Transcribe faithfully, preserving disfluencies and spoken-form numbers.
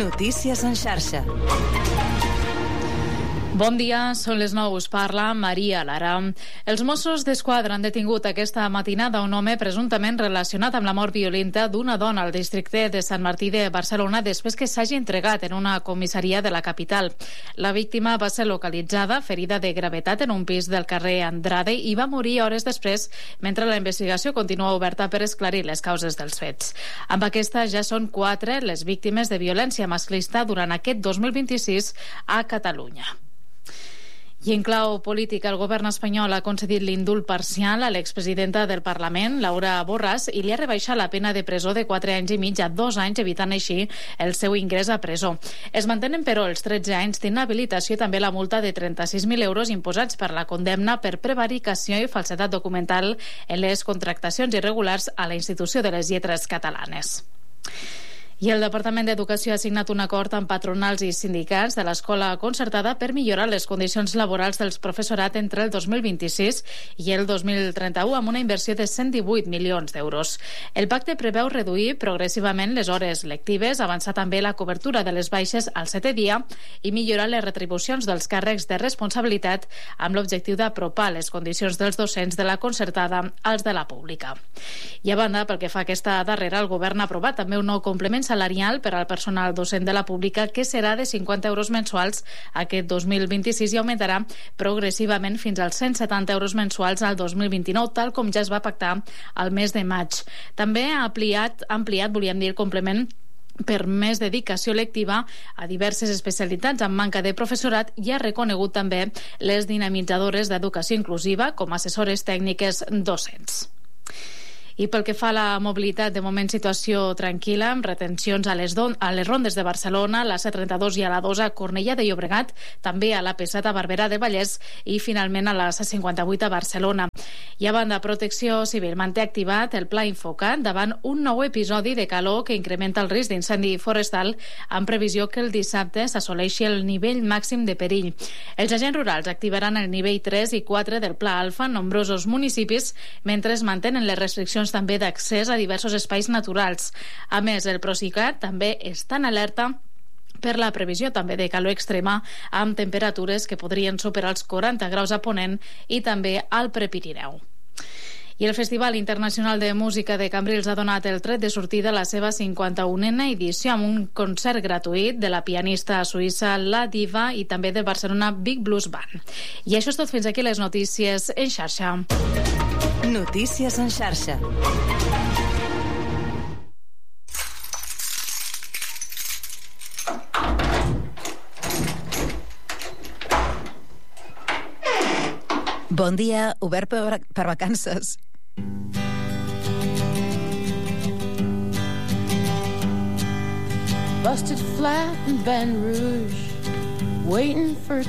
Notícies en xarxa. Bon dia, són les nou, us parla Maria Lara. Els Mossos d'Esquadra han detingut aquesta matinada un home presumptament relacionat amb la mort violenta d'una dona al districte de Sant Martí de Barcelona després que s'hagi entregat en una comissaria de la capital. La víctima va ser localitzada, ferida de gravetat en un pis del carrer Andrade i va morir hores després mentre la investigació continua oberta per esclarir les causes dels fets. Amb aquesta ja són quatre les víctimes de violència masclista durant aquest dos mil vint-i-sis a Catalunya. I en clau política, el govern espanyol ha concedit l'indult parcial a l'expresidenta del Parlament, Laura Borràs, i li ha rebaixat la pena de presó de quatre anys i mig a dos anys, evitant així el seu ingrés a presó. Es mantenen, però, els tretze anys d'inhabilitació i també la multa de trenta-sis mil euros imposats per la condemna per prevaricació i falsedat documental en les contractacions irregulars a la Institució de les Lletres Catalanes. I el Departament d'Educació ha signat un acord amb patronals i sindicats de l'escola concertada per millorar les condicions laborals dels professorat entre el dos mil vint-i-sis i el dos mil trenta-u amb una inversió de cent divuit milions d'euros. El pacte preveu reduir progressivament les hores lectives, avançar també la cobertura de les baixes al setè dia i millorar les retribucions dels càrrecs de responsabilitat amb l'objectiu d'apropar les condicions dels docents de la concertada als de la pública. I a banda, pel que fa a aquesta darrera, el govern ha aprovat també un nou complement salarial per al personal docent de la pública que serà de cinquanta euros mensuals aquest dos mil vint-i-sis i augmentarà progressivament fins als cent setanta euros mensuals al dos mil vint-i-nou, tal com ja es va pactar al mes de maig. També ha ampliat, ampliat volíem dir, el complement per més dedicació lectiva a diverses especialitats amb manca de professorat i ha reconegut també les dinamitzadores d'educació inclusiva com a assessores tècniques docents. I pel que fa a la mobilitat, de moment situació tranquil·la, amb retencions a les, don, a les rondes de Barcelona, la C trenta-dos i a la dos a Cornellà de Llobregat, també a la P set a Barberà de Vallès i finalment a la C cinquanta-vuit a Barcelona. I a banda, Protecció Civil manté activat el Pla Infocat davant un nou episodi de calor que incrementa el risc d'incendi forestal amb previsió que el dissabte s'assoleixi el nivell màxim de perill. Els agents rurals activaran el nivell tres i quatre del Pla Alfa en nombrosos municipis mentre es mantenen les restriccions també d'accés a diversos espais naturals. A més, el Procicat també està en alerta per la previsió també de calor extrema amb temperatures que podrien superar els quaranta graus a Ponent i també al Prepirineu. I el Festival Internacional de Música de Cambrils ha donat el tret de sortida a la seva cinquanta-unena edició amb un concert gratuït de la pianista suïssa La Diva i també de Barcelona Big Blues Band. I això és tot, fins aquí les notícies en xarxa. Notícies en xarxa. Bon dia, obert per, per vacances. Busted flat in Baton Rouge, waiting for